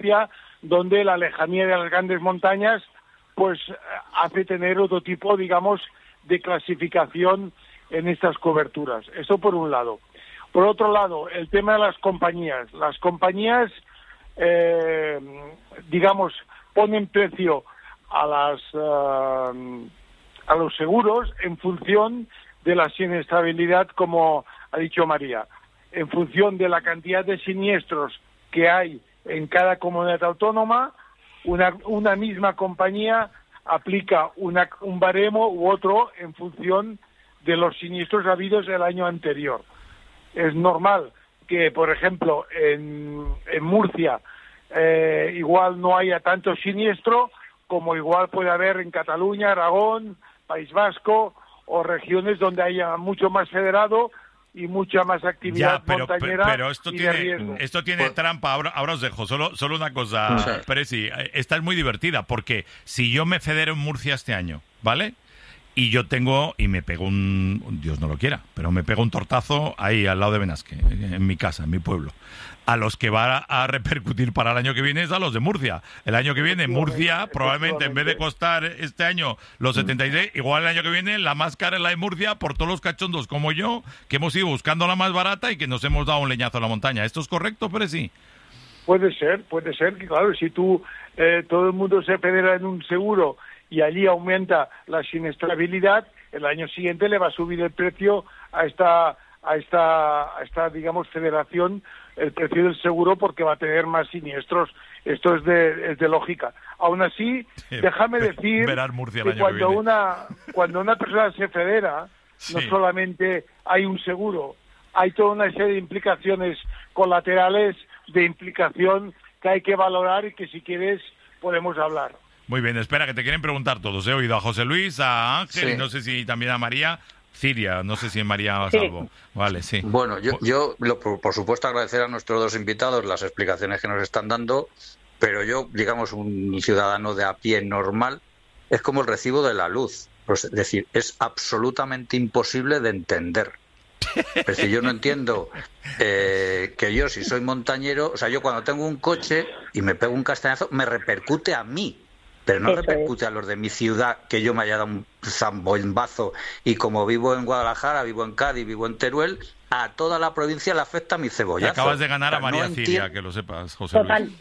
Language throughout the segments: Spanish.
Murcia, donde la lejanía de las grandes montañas pues hace tener otro tipo, digamos, de clasificación en estas coberturas. Eso por un lado. Por otro lado, el tema de las compañías. Las compañías, digamos, ponen precio a los seguros en función de la siniestrabilidad, como ha dicho María, en función de la cantidad de siniestros que hay en cada comunidad autónoma. Una misma compañía aplica un baremo u otro en función de los siniestros habidos el año anterior. Es normal que, por ejemplo, en Murcia igual no haya tanto siniestro como igual puede haber en Cataluña, Aragón, País Vasco o regiones donde haya mucho más federado y mucha más actividad montañera. Pero esto tiene trampa. Ahora os dejo. Solo una cosa, Presi. Esta es muy divertida porque si yo me federo en Murcia este año, ¿vale? Y me pego Dios no lo quiera, pero me pego un tortazo ahí al lado de Benasque, en mi casa, en mi pueblo. A los que va a repercutir para el año que viene es a los de Murcia. El año que viene Murcia probablemente en vez de costar este año los 76, igual el año que viene la más cara es la de Murcia por todos los cachondos como yo, que hemos ido buscando la más barata y que nos hemos dado un leñazo a la montaña. ¿Esto es correcto, Presi? Puede ser, que claro, si todo el mundo se federa en un seguro y allí aumenta la siniestrabilidad, el año siguiente le va a subir el precio a esta digamos, federación, el precio del seguro, porque va a tener más siniestros. Esto es de lógica. Aún así, déjame decir que cuando una persona se federa, no solamente hay un seguro, hay toda una serie de implicaciones colaterales, de implicación que hay que valorar y que si quieres podemos hablar. Muy bien, espera, que te quieren preguntar todos. He oído a José Luis, a Ángel, y no sé si también a María. Ciria, no sé si María Salvo. Vale, sí. Bueno, yo por supuesto agradecer a nuestros dos invitados las explicaciones que nos están dando, pero yo, digamos, un ciudadano de a pie normal, es como el recibo de la luz. Es decir, es absolutamente imposible de entender. Es decir, yo no entiendo que yo, si soy montañero, o sea, yo cuando tengo un coche y me pego un castañazo, me repercute a mí. Pero no repercute a los de mi ciudad que yo me haya dado un zambombazo y como vivo en Guadalajara, vivo en Cádiz, vivo en Teruel, a toda la provincia le afecta mi cebollazo. Acabas de ganar a María Ciria, que lo sepas, José Luis.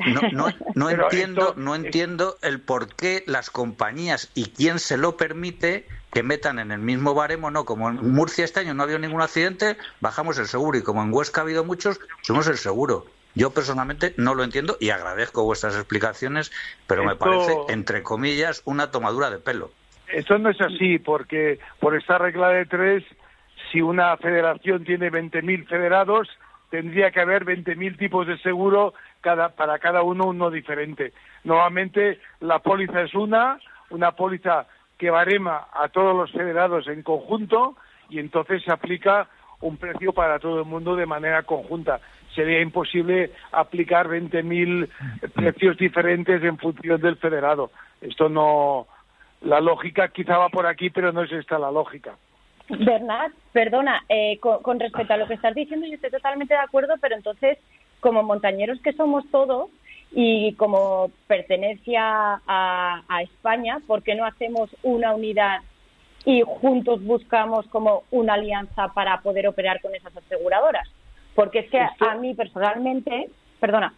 No entiendo el por qué las compañías y quién se lo permite que metan en el mismo baremo, no, como en Murcia este año no ha habido ningún accidente, bajamos el seguro, y como en Huesca ha habido muchos, subimos el seguro. Yo personalmente no lo entiendo y agradezco vuestras explicaciones, pero me parece, entre comillas, una tomadura de pelo. Esto no es así, porque por esta regla de 3, si una federación tiene 20.000 federados, tendría que haber 20.000 tipos de seguro, para cada uno diferente. Normalmente la póliza es una póliza que barema a todos los federados en conjunto, y entonces se aplica un precio para todo el mundo de manera conjunta. Sería imposible aplicar 20.000 precios diferentes en función del federado. Esto no... La lógica quizá va por aquí, pero no es esta la lógica. Bernat, perdona, con respecto a lo que estás diciendo, yo estoy totalmente de acuerdo, pero entonces, como montañeros que somos todos, y como pertenencia a España, ¿por qué no hacemos una unidad y juntos buscamos como una alianza para poder operar con esas aseguradoras? Porque es que a mí personalmente... Perdona.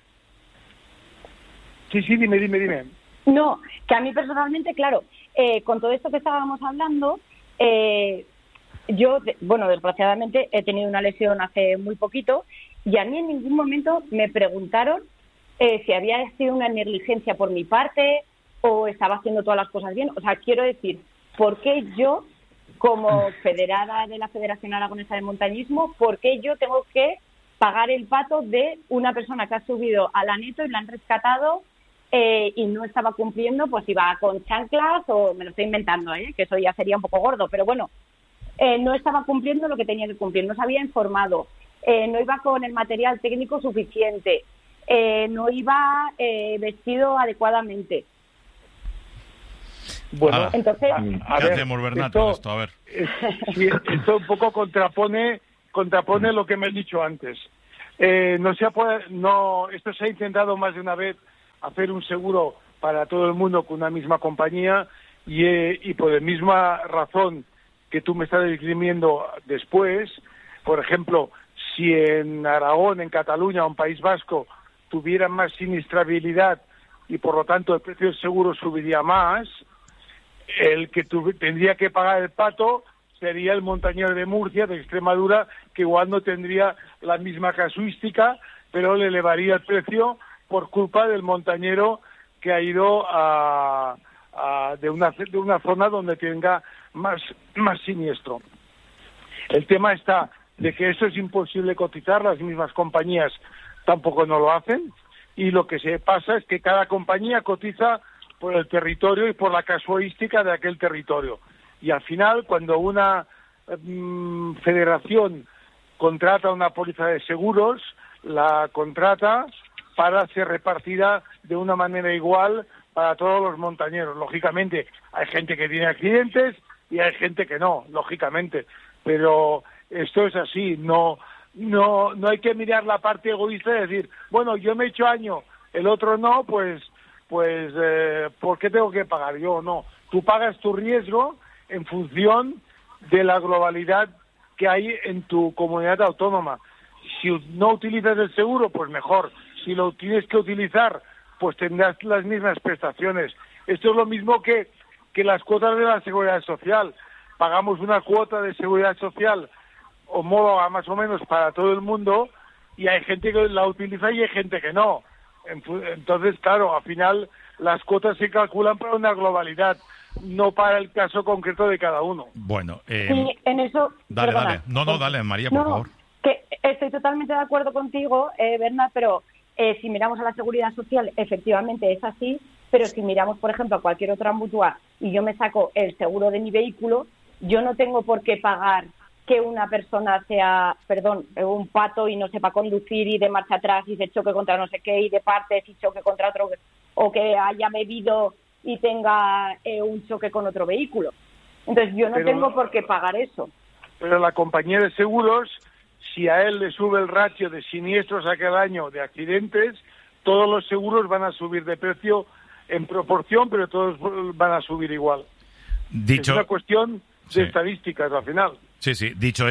Sí, dime. No, que a mí personalmente, claro, con todo esto que estábamos hablando, yo, desgraciadamente he tenido una lesión hace muy poquito, y a mí en ningún momento me preguntaron si había sido una negligencia por mi parte o estaba haciendo todas las cosas bien. O sea, quiero decir, ¿por qué yo, como federada de la Federación Aragonesa de Montañismo, por qué yo tengo que pagar el pato de una persona que ha subido a la Neto y la han rescatado y no estaba cumpliendo, pues iba con chanclas, o me lo estoy inventando, que eso ya sería un poco gordo, pero bueno, no estaba cumpliendo lo que tenía que cumplir, no se había informado, no iba con el material técnico suficiente, no iba vestido adecuadamente. Bueno, entonces, ¿qué hacemos, Bernardo, esto? A ver. Esto un poco contrapone lo que me he dicho antes. Esto se ha intentado más de una vez hacer un seguro para todo el mundo con una misma compañía y por la misma razón que tú me estás describiendo después, por ejemplo, si en Aragón, en Cataluña o en País Vasco tuvieran más siniestrabilidad y por lo tanto el precio del seguro subiría más, el que tendría que pagar el pato sería el montañero de Murcia, de Extremadura, que igual no tendría la misma casuística, pero le elevaría el precio por culpa del montañero que ha ido de una zona donde tenga más siniestro. El tema está de que eso es imposible cotizar, las mismas compañías tampoco no lo hacen, y lo que se pasa es que cada compañía cotiza por el territorio y por la casuística de aquel territorio. Y al final, cuando una federación contrata una póliza de seguros, la contrata para ser repartida de una manera igual para todos los montañeros. Lógicamente, hay gente que tiene accidentes y hay gente que no, lógicamente. Pero esto es así, no hay que mirar la parte egoísta y decir, bueno, yo me he hecho daño, el otro no, pues ¿por qué tengo que pagar yo? No, tú pagas tu riesgo en función de la globalidad que hay en tu comunidad autónoma. Si no utilizas el seguro, pues mejor. Si lo tienes que utilizar, pues tendrás las mismas prestaciones. Esto es lo mismo que las cuotas de la seguridad social. Pagamos una cuota de seguridad social homóloga más o menos para todo el mundo y hay gente que la utiliza y hay gente que no. Entonces, claro, al final las cuotas se calculan para una globalidad, no para el caso concreto de cada uno. Bueno, sí, en eso... Dale, dale. No, dale, María, por favor. Que estoy totalmente de acuerdo contigo, Bernat, pero si miramos a la seguridad social, efectivamente es así, pero si miramos, por ejemplo, a cualquier otra mutua y yo me saco el seguro de mi vehículo, yo no tengo por qué pagar que una persona sea, un pato y no sepa conducir y de marcha atrás y se choque contra no sé qué y de partes y choque contra otro, o que haya bebido y tenga un choque con otro vehículo. Entonces yo no tengo por qué pagar eso. Pero la compañía de seguros, si a él le sube el ratio de siniestros a cada año de accidentes, todos los seguros van a subir de precio en proporción, pero todos van a subir igual. Es una cuestión de estadísticas al final. Sí. Dicho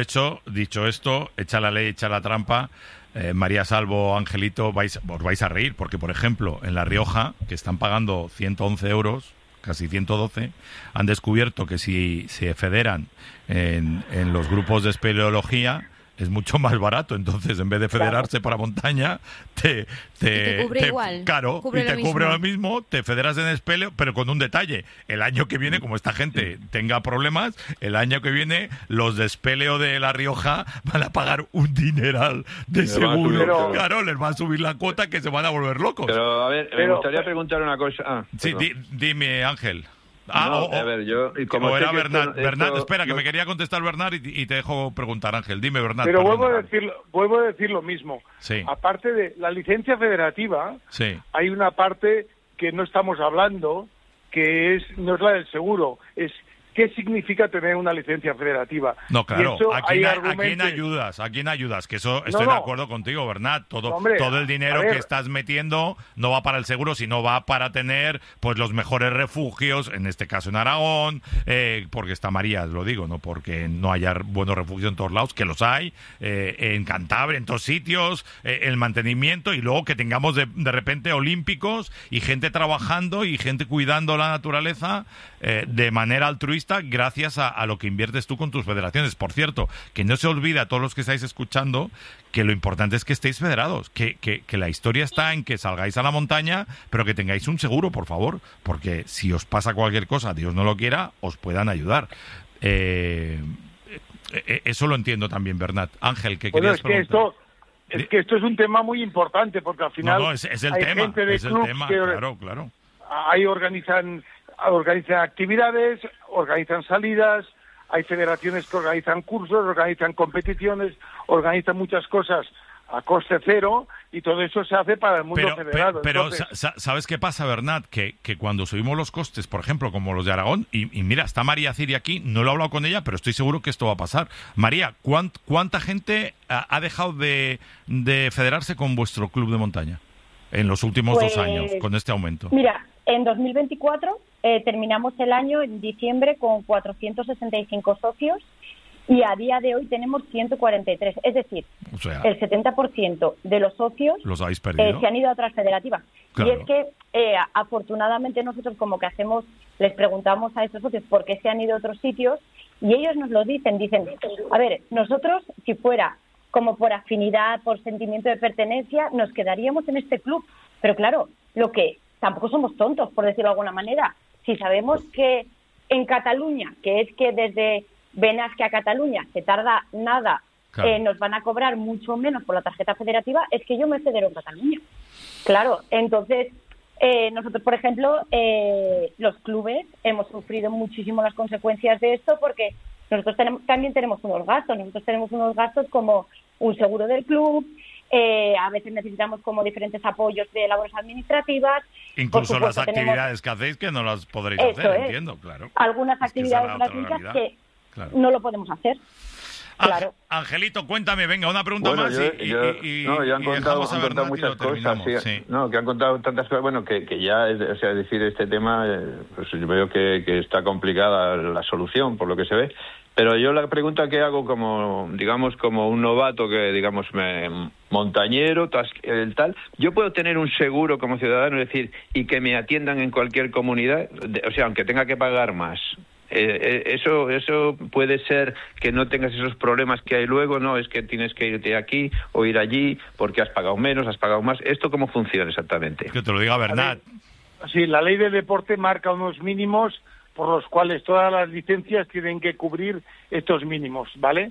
esto, echa la ley, echa la trampa. María Salvo, Angelito, os vais a reír, porque, por ejemplo, en La Rioja, que están pagando 111 euros, casi 112, han descubierto que si se federan en los grupos de espeleología, es mucho más barato. Entonces, en vez de federarse para montaña, te cubre igual. Claro, cubre y te cubre lo mismo, te federas en espeleo, pero con un detalle. El año que viene, como esta gente tenga problemas, el año que viene los de espeleo de La Rioja van a pagar un dineral de seguro. Claro, les va a subir la cuota que se van a volver locos. Pero, a ver, me gustaría preguntar una cosa. Sí, dime, Ángel. A ver, yo... Como era Bernat, espera, que me quería contestar Bernat y te dejo preguntar, Ángel. Dime, Bernat. Pero vuelvo a decir lo mismo. Sí. Aparte de la licencia federativa, hay una parte que no estamos hablando, que no es la del seguro, es ¿qué significa tener una licencia federativa? No, claro, ¿a quién ayudas? Que eso estoy de acuerdo contigo, Bernat. Todo el dinero que estás metiendo no va para el seguro, sino va para tener pues los mejores refugios, en este caso en Aragón, porque está María, lo digo, no porque no haya buenos refugios en todos lados, que los hay, en Cantabria, en todos sitios, el mantenimiento, y luego que tengamos de repente olímpicos y gente trabajando y gente cuidando la naturaleza de manera altruista, gracias a lo que inviertes tú con tus federaciones. Por cierto, que no se olvide a todos los que estáis escuchando que lo importante es que estéis federados, que la historia está en que salgáis a la montaña, pero que tengáis un seguro, por favor, porque si os pasa cualquier cosa, Dios no lo quiera, os puedan ayudar. Eso lo entiendo también, Bernat. Ángel, ¿qué querías preguntar? Es que esto es un tema muy importante, porque al final es el hay tema, gente de clubs que claro. Ahí organizan actividades, organizan salidas, hay federaciones que organizan cursos, organizan competiciones, organizan muchas cosas a coste cero, y todo eso se hace para el mundo federado. Pero ¿sabes qué pasa, Bernat? Que cuando subimos los costes, por ejemplo, como los de Aragón, y mira, está María Ciri aquí, no lo he hablado con ella, pero estoy seguro que esto va a pasar. María, ¿cuánta gente ha dejado de federarse con vuestro club de montaña? en los últimos 2 años con este aumento? Mira, en 2024 terminamos el año en diciembre con 465 socios y a día de hoy tenemos 143. Es decir, o sea, el 70% de los socios los habéis perdido. Se han ido a otras federativas. Claro. Y es que afortunadamente nosotros como que hacemos, les preguntamos a estos socios por qué se han ido a otros sitios y ellos nos lo dicen, a ver, nosotros si fuera como por afinidad, por sentimiento de pertenencia, nos quedaríamos en este club. Pero claro, tampoco somos tontos, por decirlo de alguna manera. Si sabemos que en Cataluña, que es que desde Benasque a Cataluña se tarda nada, claro, nos van a cobrar mucho menos por la tarjeta federativa, es que yo me federo en Cataluña. Claro, entonces nosotros, por ejemplo, los clubes hemos sufrido muchísimo las consecuencias de esto porque nosotros también tenemos unos gastos. Nosotros tenemos unos gastos como un seguro del club, a veces necesitamos como diferentes apoyos de labores administrativas. Incluso las actividades que hacéis que no las podréis hacer, entiendo, claro. Algunas actividades gratuitas que no lo podemos hacer. Claro. Angelito, cuéntame, venga, una pregunta más ya han contado muchas cosas, sí. No, que han contado tantas cosas, bueno, que ya, es decir, este tema, pues yo veo que está complicada la solución, por lo que se ve, pero yo la pregunta que hago como un novato que, montañero, tal, ¿yo puedo tener un seguro como ciudadano, es decir, y que me atiendan en cualquier comunidad, aunque tenga que pagar más? Eso puede ser que no tengas esos problemas que hay luego, no es que tienes que irte aquí o ir allí porque has pagado menos, has pagado más. ¿Esto cómo funciona exactamente? Que te lo diga Bernat. Sí, la ley de deporte marca unos mínimos por los cuales todas las licencias tienen que cubrir estos mínimos, ¿vale?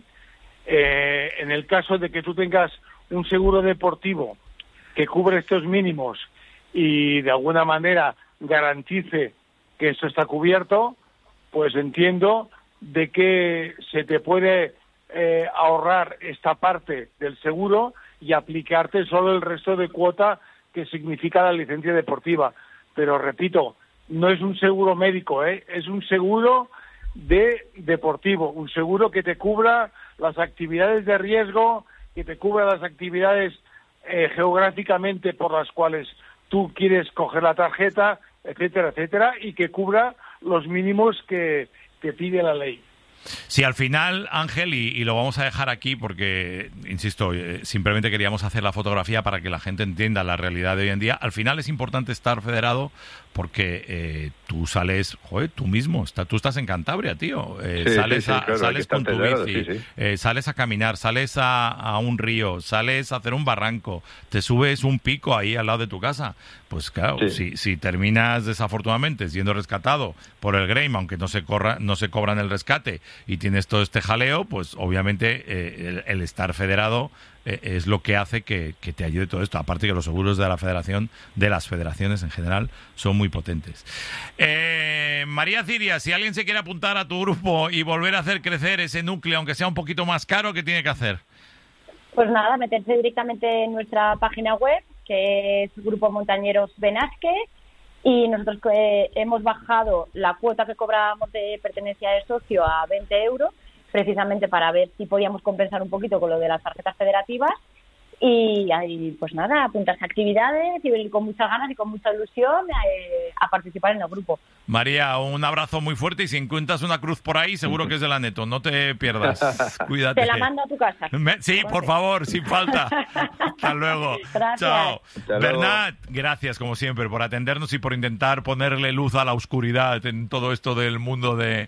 En el caso de que tú tengas un seguro deportivo que cubre estos mínimos y de alguna manera garantice que esto está cubierto, pues entiendo de que se te puede ahorrar esta parte del seguro y aplicarte solo el resto de cuota que significa la licencia deportiva. Pero repito, no es un seguro médico, es un seguro deportivo, un seguro que te cubra las actividades de riesgo, que te cubra las actividades geográficamente por las cuales tú quieres coger la tarjeta, etcétera, etcétera, y que cubra los mínimos que te pide la ley. Sí, al final, Ángel, y lo vamos a dejar aquí porque, insisto, simplemente queríamos hacer la fotografía para que la gente entienda la realidad de hoy en día. Al final es importante estar federado porque tú sales, tú mismo, tú estás en Cantabria, tío. Sales con tu bici, sales a caminar, sales a un río, sales a hacer un barranco, te subes un pico ahí al lado de tu casa. Pues claro, si terminas desafortunadamente siendo rescatado por el Grême, aunque no se cobran el rescate y tienes todo este jaleo, pues obviamente el estar federado es lo que hace que te ayude todo esto. Aparte que los seguros de la federación, de las federaciones en general, son muy potentes. María Ciria, si alguien se quiere apuntar a tu grupo y volver a hacer crecer ese núcleo, aunque sea un poquito más caro, ¿qué tiene que hacer? Pues nada, meterse directamente en nuestra página web, que es Grupo Montañeros Benasque, y nosotros hemos bajado la cuota que cobrábamos de pertenencia de socio a 20 euros, precisamente para ver si podíamos compensar un poquito con lo de las tarjetas federativas. Y pues nada, apuntarse a actividades y venir con muchas ganas y con mucha ilusión a participar en el grupo. María, un abrazo muy fuerte y si encuentras una cruz por ahí, seguro que es de la Neto, no te pierdas. Cuídate. Te la mando a tu casa. Sí, por favor, sin falta. Hasta luego. Gracias. Chao. Bernat, gracias como siempre por atendernos y por intentar ponerle luz a la oscuridad en todo esto del mundo de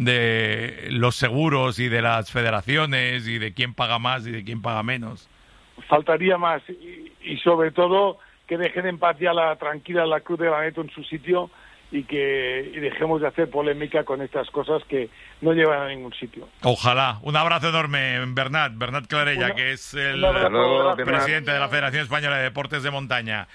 los seguros y de las federaciones y de quién paga más y de quién paga menos. Faltaría más y sobre todo que dejen en paz ya tranquila la Cruz de la Neto en su sitio y dejemos de hacer polémica con estas cosas que no llevan a ningún sitio. Ojalá. Un abrazo enorme, Bernat Clarella, que es el presidente de la Federación Española de Deportes de Montaña.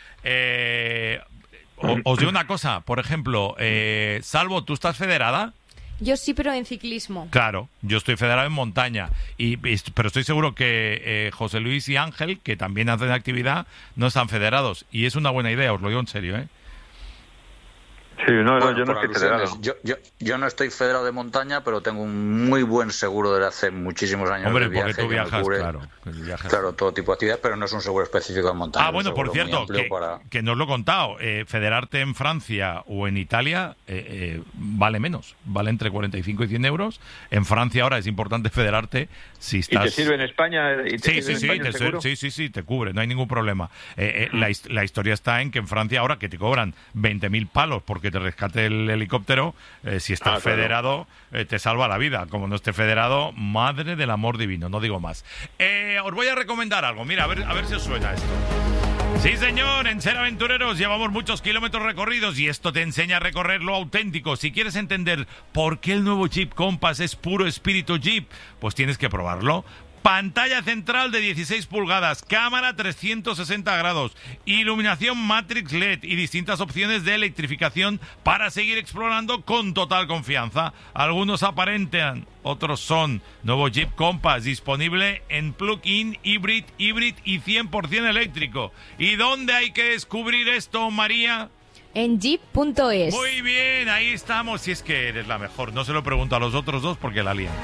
Os digo una cosa, por ejemplo, Salvo, ¿tú estás federada? Yo sí, pero en ciclismo. Claro, yo estoy federado en montaña, pero estoy seguro que José Luis y Ángel, que también hacen actividad, no están federados. Y es una buena idea, os lo digo en serio, ¿eh? Sí, yo no estoy federado. Yo no estoy federado de montaña, pero tengo un muy buen seguro desde hace muchísimos años. Hombre, de viaje, porque tú viajas, claro, todo tipo de actividades, pero no es un seguro específico de montaña. Ah, bueno, por cierto, que no os lo he contado, federarte en Francia o en Italia vale menos, vale entre 45 y 100 euros. En Francia ahora es importante federarte si estás... ¿Y te sirve en España? Sí, te cubre, no hay ningún problema. La historia está en que en Francia ahora que te cobran 20.000 palos porque te rescate el helicóptero, si estás federado, te salva la vida. Como no esté federado, madre del amor divino, no digo más. Os voy a recomendar algo, mira, a ver si os suena esto. Sí, señor, en Ser Aventureros llevamos muchos kilómetros recorridos y esto te enseña a recorrer lo auténtico. Si quieres entender por qué el nuevo Jeep Compass es puro espíritu Jeep, pues tienes que probarlo. Pantalla central de 16 pulgadas, cámara 360 grados, iluminación Matrix LED y distintas opciones de electrificación para seguir explorando con total confianza. Algunos aparentan, otros son. Nuevo Jeep Compass disponible en plug-in, híbrido y 100% eléctrico. ¿Y dónde hay que descubrir esto, María? En jeep.es. Muy bien, ahí estamos. Si es que eres la mejor. No se lo pregunto a los otros dos porque la lían.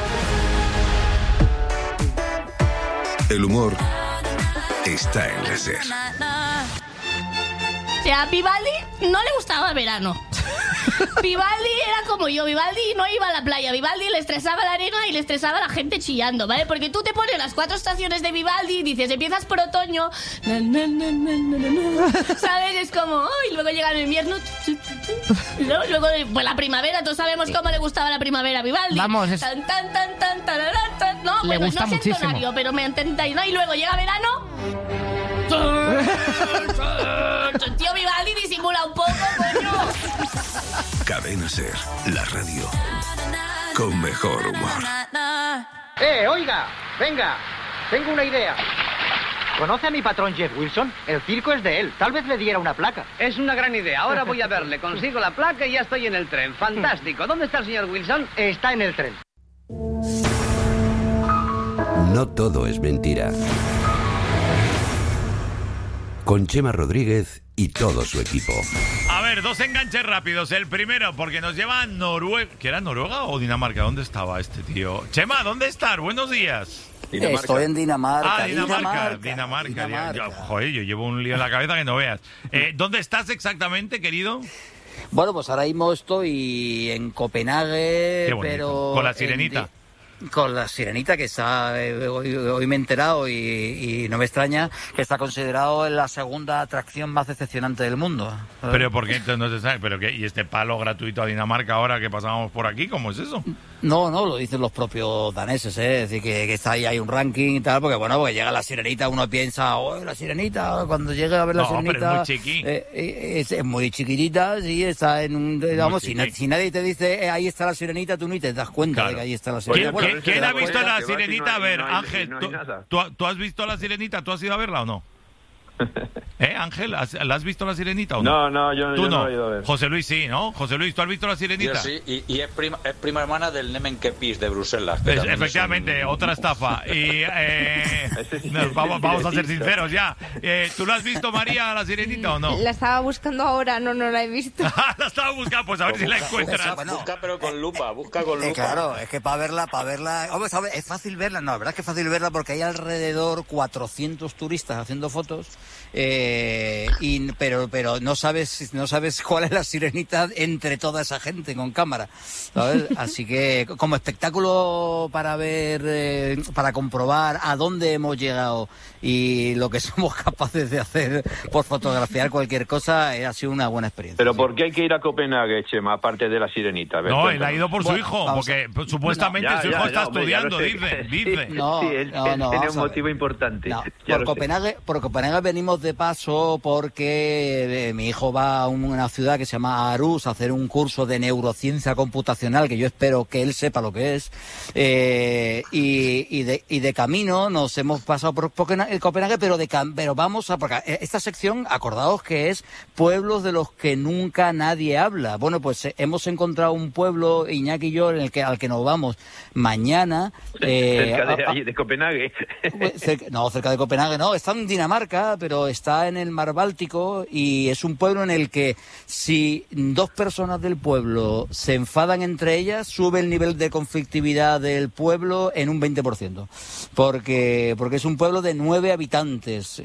El humor está en la SER. O sea, a Vivaldi no le gustaba el verano. Vivaldi era como yo. Vivaldi no iba a la playa. Vivaldi le estresaba la arena y le estresaba la gente chillando, ¿vale? Porque tú te pones las 4 estaciones de Vivaldi y dices, empiezas por otoño, ¿sabes? Es como, y luego llega el invierno, luego pues la primavera, todos sabemos cómo le gustaba la primavera a Vivaldi. Vamos, es... tan, no, le bueno, gusta no sé muchísimo. entonario, pero me entendáis, ¿no? Y luego llega verano. Tío, Vivaldi disimula un poco, coño. Cadena SER, la radio con mejor humor. Oiga, venga, tengo una idea. ¿Conoce a mi patrón Jeff Wilson? El circo es de él, tal vez le diera una placa. Es una gran idea, ahora voy a verle, consigo la placa y ya estoy en el tren. Fantástico, ¿dónde está el señor Wilson? Está en el tren. No todo es mentira. Con Chema Rodríguez y todo su equipo. A ver, 2 enganches rápidos. El primero, porque nos lleva a Noruega. ¿Que era Noruega o Dinamarca? ¿Dónde estaba este tío? Chema, ¿dónde estás? Buenos días. Dinamarca. Estoy en Dinamarca. Ah, Dinamarca. Yo llevo un lío en la cabeza que no veas. ¿Dónde estás exactamente, querido? Bueno, pues ahora mismo estoy en Copenhague. Qué bonito. Pero con la sirenita. Con la sirenita, que está hoy me he enterado y no me extraña que está considerado la segunda atracción más decepcionante del mundo. Pero ¿por qué entonces no se sabe? ¿Pero qué? ¿Y este palo gratuito a Dinamarca ahora que pasábamos por aquí? ¿Cómo es eso? No, lo dicen los propios daneses, es decir, que está ahí, hay un ranking y tal, porque porque llega la sirenita, uno piensa, la sirenita, cuando llega a ver la sirenita... pero es muy chiqui. Es muy chiquitita, sí, está en un... Digamos, si nadie te dice, ahí está la sirenita, tú ni te das cuenta de que ahí está la sirenita. ¿Quién ha visto la sirenita? A ver, Ángel, ¿tú has visto la sirenita? ¿Tú has ido a verla o no? Ángel, ¿la has visto la sirenita o no? No, yo no he ido a ver. José Luis sí, ¿no? José Luis, ¿tú has visto la sirenita? Yo sí, y es prima hermana del Nemenkepis de Bruselas. Efectivamente, otra estafa. Y vamos a ser sinceros ya. ¿Tú la has visto, María, la sirenita o no? La estaba buscando ahora, no la he visto. La estaba buscando, pues a ver si la encuentras. Busca pero con lupa, Claro, es que para verla... Hombre, ¿sabes? Es fácil verla, no, la verdad es que es fácil verla porque hay alrededor 400 turistas haciendo fotos. Pero no sabes cuál es la sirenita entre toda esa gente con cámara, ¿sabes? Así que como espectáculo para ver, para comprobar a dónde hemos llegado y lo que somos capaces de hacer por fotografiar cualquier cosa, ha sido una buena experiencia. Pero ¿por qué hay que ir a Copenhague, Chema, aparte de la sirenita? No, él ha ido por su hijo, porque supuestamente su hijo está estudiando, dice. Sí, él tiene un motivo importante. Por Copenhague venimos de paso porque mi hijo va a una ciudad que se llama Aarhus a hacer un curso de neurociencia computacional que yo espero que él sepa lo que es, y de camino nos hemos pasado por Copenhague, pero vamos a... Porque esta sección, acordaos que es pueblos de los que nunca nadie habla. Bueno, pues hemos encontrado un pueblo, Iñaki y yo, al que nos vamos mañana. Cerca de Copenhague. Cerca de Copenhague no, está en Dinamarca, pero está en el mar Báltico y es un pueblo en el que si 2 personas del pueblo se enfadan entre ellas, sube el nivel de conflictividad del pueblo en un 20%. Porque es un pueblo de 9 habitantes.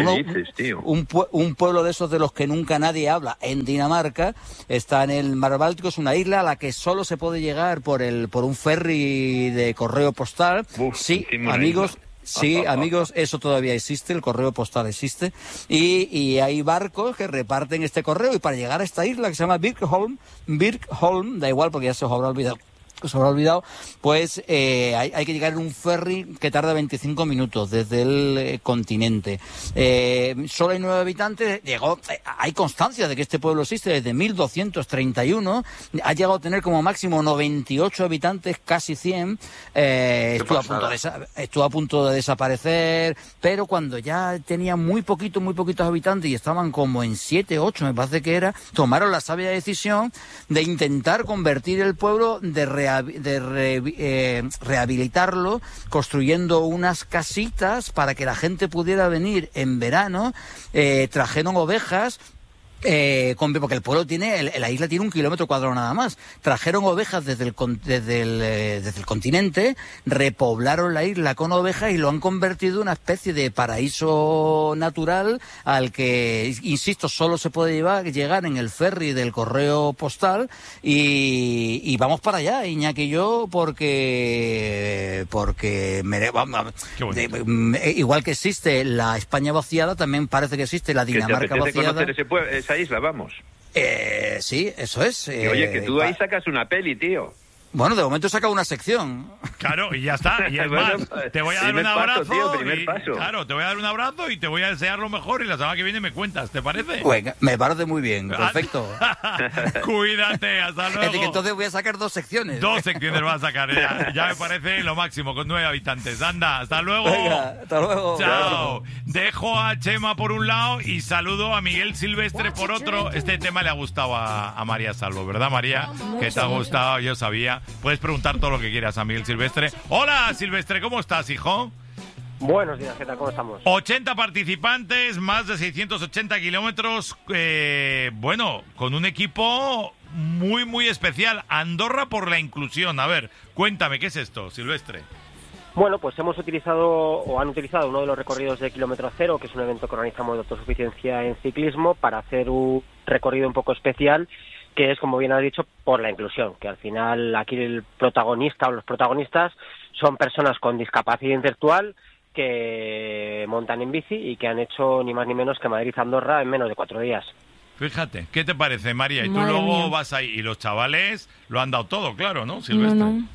Un pueblo de esos de los que nunca nadie habla en Dinamarca. Está en el mar Báltico, es una isla a la que solo se puede llegar por un ferry de correo postal. Sí, amigos. Sí, amigos, eso todavía existe, el correo postal existe, y hay barcos que reparten este correo, y para llegar a esta isla que se llama Birkholm, da igual porque ya se os habrá olvidado, pues hay que llegar en un ferry que tarda 25 minutos desde el continente. Solo hay 9 habitantes. Hay constancia de que este pueblo existe desde 1231. Ha llegado a tener como máximo 98 habitantes, casi 100. Estuvo a punto de desaparecer, pero cuando ya tenía muy poquitos habitantes y estaban como en 7, 8, me parece que era, tomaron la sabia decisión de intentar convertir el pueblo, rehabilitarlo, construyendo unas casitas para que la gente pudiera venir en verano. Trajeron ovejas, porque el pueblo la isla tiene 1 kilómetro cuadrado nada más. Trajeron ovejas desde el continente, repoblaron la isla con ovejas y lo han convertido en una especie de paraíso natural al que, insisto, solo se puede llegar en el ferry del correo postal, y vamos para allá, Iñaki y yo, porque igual que existe la España vaciada, también parece que existe la Dinamarca vaciada. Esa isla, vamos. Sí, eso es. Oye, que tú ahí sacas una peli, tío. Bueno, de momento he sacado una sección. Claro, y ya está. Y es más, te voy a dar un abrazo. Primer paso. Claro, te voy a dar un abrazo y te voy a desear lo mejor, y la semana que viene me cuentas, ¿te parece? Venga, me parece muy bien, perfecto. Cuídate, hasta luego. Es decir, que entonces voy a sacar 2 secciones. 2 secciones vas a sacar, ya me parece lo máximo, con 9 habitantes. Anda, hasta luego. Venga, hasta luego. Chao. Dejo a Chema por un lado y saludo a Miguel Silvestre por otro. Este tema le ha gustado a María Salvo, ¿verdad, María? Que te ha gustado, yo sabía. Puedes preguntar todo lo que quieras a Miguel Silvestre. Hola, Silvestre, ¿cómo estás, hijo? Buenos días, ¿qué tal? ¿Cómo estamos? 80 participantes, más de 680 kilómetros, con un equipo muy, muy especial. Andorra por la inclusión. A ver, cuéntame, ¿qué es esto, Silvestre? Bueno, pues han utilizado uno de los recorridos de Kilómetro Cero, que es un evento que organizamos de autosuficiencia en ciclismo, para hacer un recorrido un poco especial, que es, como bien has dicho, por la inclusión, que al final aquí el protagonista o los protagonistas son personas con discapacidad intelectual que montan en bici y que han hecho ni más ni menos que Madrid-Andorra en menos de 4 días. Fíjate, ¿qué te parece, María? Y tú luego vas ahí, y los chavales lo han dado todo, claro, ¿no, Silvestre? No.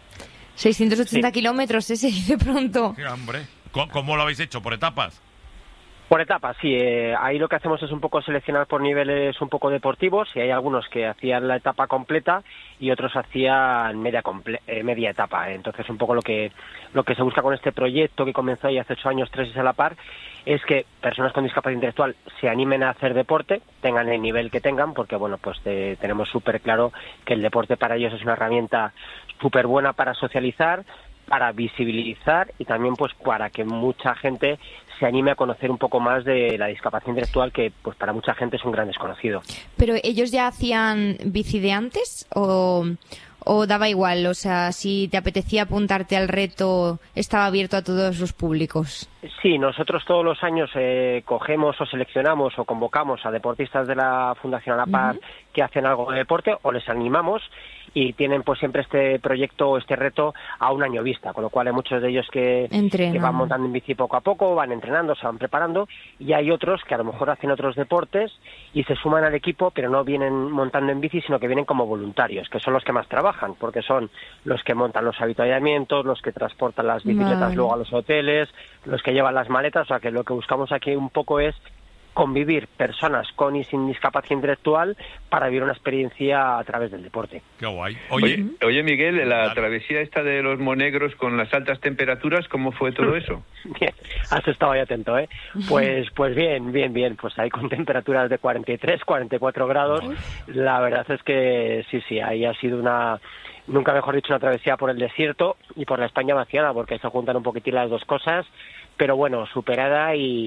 680 kilómetros, se dice pronto. Sí, hombre. ¿Cómo lo habéis hecho? ¿Por etapas? Por etapas, sí. Ahí lo que hacemos es un poco seleccionar por niveles un poco deportivos, y hay algunos que hacían la etapa completa y otros hacían media etapa. Entonces, un poco lo que se busca con este proyecto, que comenzó ahí hace 8 años, 3 a la par, es que personas con discapacidad intelectual se animen a hacer deporte, tengan el nivel que tengan, porque bueno, pues tenemos súper claro que el deporte para ellos es una herramienta súper buena para socializar, para visibilizar y también pues para que mucha gente se anime a conocer un poco más de la discapacidad intelectual, que pues para mucha gente es un gran desconocido. ¿Pero ellos ya hacían bici de antes o daba igual? O sea, si te apetecía apuntarte al reto, ¿estaba abierto a todos los públicos? Sí, nosotros todos los años cogemos o seleccionamos o convocamos a deportistas de la Fundación A la Par que hacen algo de deporte, o les animamos, y tienen pues siempre este proyecto, este reto a un año vista, con lo cual hay muchos de ellos que van montando en bici poco a poco, van entrenando, se van preparando, y hay otros que a lo mejor hacen otros deportes y se suman al equipo, pero no vienen montando en bici, sino que vienen como voluntarios, que son los que más trabajan, porque son los que montan los avituallamientos, los que transportan las bicicletas luego a los hoteles, los que llevan las maletas. O sea que lo que buscamos aquí un poco es convivir personas con y sin discapacidad intelectual para vivir una experiencia a través del deporte. Qué guay. Oye Miguel, la travesía esta de los Monegros con las altas temperaturas, ¿cómo fue todo eso? Bien, has estado ahí atento, ¿eh? Pues bien, pues ahí con temperaturas de 43, 44 grados. La verdad es que sí, ahí ha sido nunca mejor dicho, una travesía por el desierto y por la España vaciada, porque se juntan un poquitín las dos cosas, pero bueno, superada y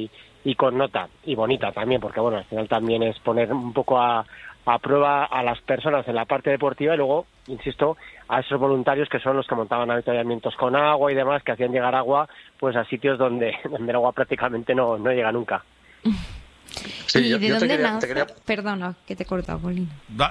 con nota, y bonita también, porque bueno, al final también es poner un poco a prueba a las personas en la parte deportiva y luego, insisto, a esos voluntarios que son los que montaban avituallamientos con agua y demás, que hacían llegar agua pues a sitios donde el agua prácticamente no llega nunca. Sí, ¿y de dónde nace? Perdona, que te he cortado, Paulino.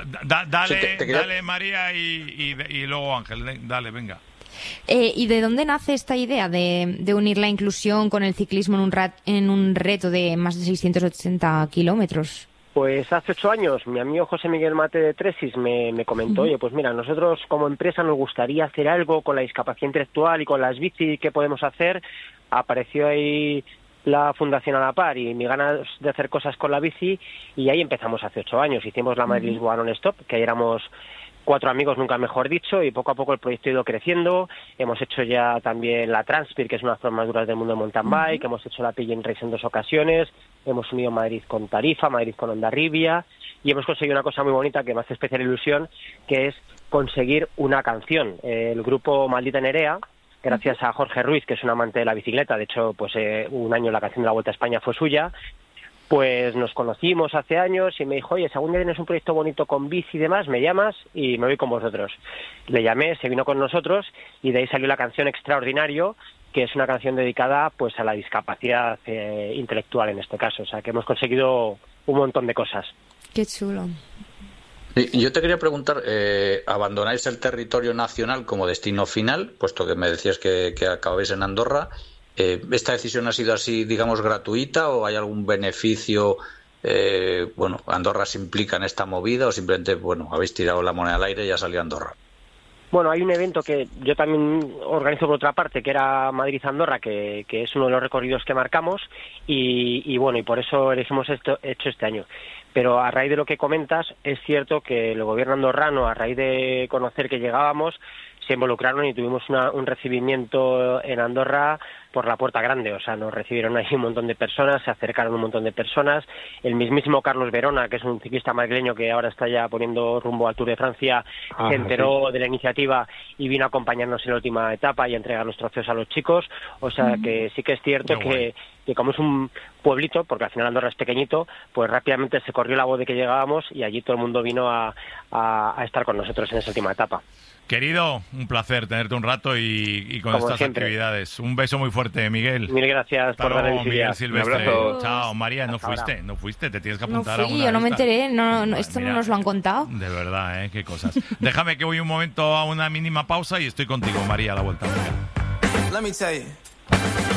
Dale, María, y luego Ángel, dale, venga. ¿Y de dónde nace esta idea de unir la inclusión con el ciclismo en un reto de más de 680 kilómetros? Pues hace 8 años mi amigo José Miguel Mate de Tresis me comentó, oye, pues mira, nosotros como empresa nos gustaría hacer algo con la discapacidad intelectual y con las bici, ¿qué podemos hacer? Apareció ahí la Fundación a la Par y mi ganas de hacer cosas con la bici, y ahí empezamos hace 8 años. Hicimos la Madrid-Lisboa Non-Stop, que ahí éramos 4 amigos, nunca mejor dicho, y poco a poco el proyecto ha ido creciendo. Hemos hecho ya también la Transpir, que es una de las más duras del mundo de mountain bike, hemos hecho la Pilgrim Race en 2 ocasiones, hemos unido Madrid con Tarifa, Madrid con Hondarribia, y hemos conseguido una cosa muy bonita que me hace especial ilusión, que es conseguir una canción. El grupo Maldita Nerea, gracias a Jorge Ruiz, que es un amante de la bicicleta, de hecho, pues un año la canción de la Vuelta a España fue suya, pues nos conocimos hace años y me dijo, oye, si algún día tienes un proyecto bonito con bici y demás, me llamas y me voy con vosotros. Le llamé, se vino con nosotros y de ahí salió la canción Extraordinario, que es una canción dedicada pues a la discapacidad intelectual en este caso. O sea, que hemos conseguido un montón de cosas. Qué chulo. Yo te quería preguntar, ¿abandonáis el territorio nacional como destino final, puesto que me decías que acabáis en Andorra? ¿Esta decisión ha sido así, digamos, gratuita o hay algún beneficio? ¿Andorra se implica en esta movida o simplemente, habéis tirado la moneda al aire y ya salió Andorra? Bueno, hay un evento que yo también organizo por otra parte, que era Madrid-Andorra, que es uno de los recorridos que marcamos y por eso hemos hecho este año. Pero a raíz de lo que comentas, es cierto que el gobierno andorrano, a raíz de conocer que llegábamos, se involucraron y tuvimos un recibimiento en Andorra por la puerta grande. O sea, nos recibieron ahí un montón de personas, se acercaron un montón de personas. El mismísimo Carlos Verona, que es un ciclista madrileño que ahora está ya poniendo rumbo al Tour de Francia, se enteró de la iniciativa y vino a acompañarnos en la última etapa y a entregar los trofeos a los chicos. O sea, que sí que es cierto que como es un pueblito, porque al final Andorra es pequeñito, pues rápidamente se corrió la voz de que llegábamos y allí todo el mundo vino a estar con nosotros en esa última etapa. Querido, un placer tenerte un rato y con como estas siempre. Actividades. Un beso muy fuerte, Miguel. Mil gracias por darle visibilidad. Miguel Silvestre. Chao, María, no fuiste, te tienes que apuntar a una yo no me enteré, Pues esto no nos lo han contado. De verdad, qué cosas. Déjame que voy un momento a una mínima pausa y estoy contigo, María, a la vuelta. Let me tell you.